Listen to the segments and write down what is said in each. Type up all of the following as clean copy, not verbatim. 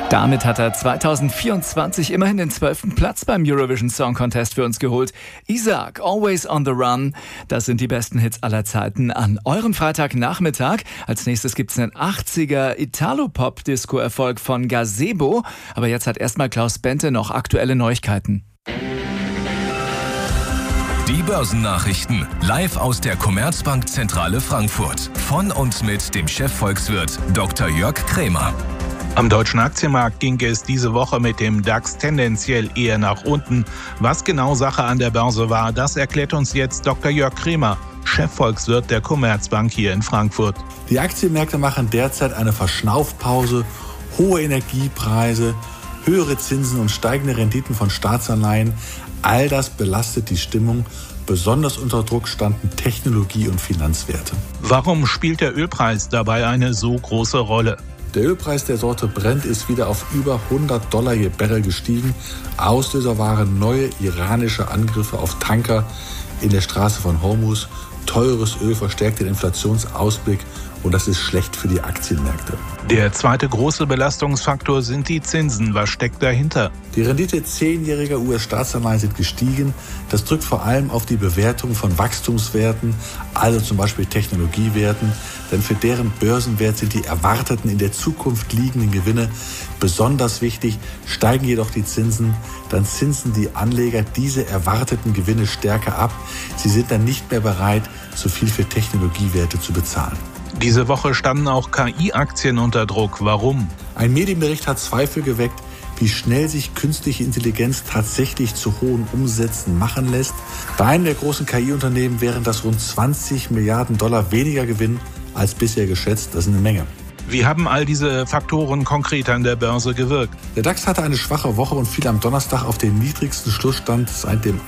Damit hat er 2024 immerhin den 12. Platz beim Eurovision Song Contest für uns geholt. Isaac, Always on the Run. Das sind die besten Hits aller Zeiten an eurem Freitagnachmittag. Als nächstes gibt's einen 80er Italo-Pop-Disco-Erfolg von Gazebo. Aber jetzt hat erstmal Klaus Bente noch aktuelle Neuigkeiten. Die Börsennachrichten live aus der Commerzbank-Zentrale Frankfurt. Von und mit dem Chefvolkswirt Dr. Jörg Krämer. Am deutschen Aktienmarkt ging es diese Woche mit dem DAX tendenziell eher nach unten. Was genau Sache an der Börse war, das erklärt uns jetzt Dr. Jörg Krämer, Chefvolkswirt der Commerzbank hier in Frankfurt. Die Aktienmärkte machen derzeit eine Verschnaufpause. Hohe Energiepreise, höhere Zinsen und steigende Renditen von Staatsanleihen, all das belastet die Stimmung. Besonders unter Druck standen Technologie- und Finanzwerte. Warum spielt der Ölpreis dabei eine so große Rolle? Der Ölpreis der Sorte Brent ist wieder auf über $100 je Barrel gestiegen. Auslöser waren neue iranische Angriffe auf Tanker in der Straße von Hormuz. Teures Öl verstärkt den Inflationsausblick und das ist schlecht für die Aktienmärkte. Der zweite große Belastungsfaktor sind die Zinsen. Was steckt dahinter? Die Rendite 10-jähriger US-Staatsanleihen sind gestiegen. Das drückt vor allem auf die Bewertung von Wachstumswerten, also zum Beispiel Technologiewerten. Denn für deren Börsenwert sind die erwarteten in der Zukunft liegenden Gewinne besonders wichtig. Steigen jedoch die Zinsen, dann zinsen die Anleger diese erwarteten Gewinne stärker ab. Sie sind dann nicht mehr bereit, so viel für Technologiewerte zu bezahlen. Diese Woche standen auch KI-Aktien unter Druck. Warum? Ein Medienbericht hat Zweifel geweckt, wie schnell sich künstliche Intelligenz tatsächlich zu hohen Umsätzen machen lässt. Bei einem der großen KI-Unternehmen wären das rund $20 Milliarden weniger Gewinn als bisher geschätzt. Das ist eine Menge. Wie haben all diese Faktoren konkret an der Börse gewirkt? Der DAX hatte eine schwache Woche und fiel am Donnerstag auf den niedrigsten Schlussstand seit dem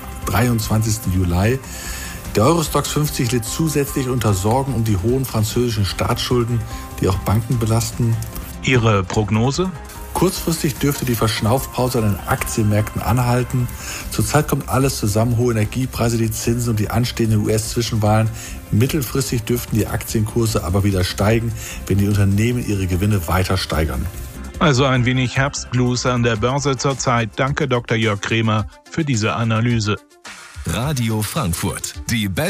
23. Juli. Der Eurostoxx 50 litt zusätzlich unter Sorgen um die hohen französischen Staatsschulden, die auch Banken belasten. Ihre Prognose? Kurzfristig dürfte die Verschnaufpause an den Aktienmärkten anhalten. Zurzeit kommt alles zusammen, hohe Energiepreise, die Zinsen und die anstehenden US-Zwischenwahlen. Mittelfristig dürften die Aktienkurse aber wieder steigen, wenn die Unternehmen ihre Gewinne weiter steigern. Also ein wenig Herbstblues an der Börse zurzeit. Danke Dr. Jörg Krämer für diese Analyse. Radio Frankfurt. Die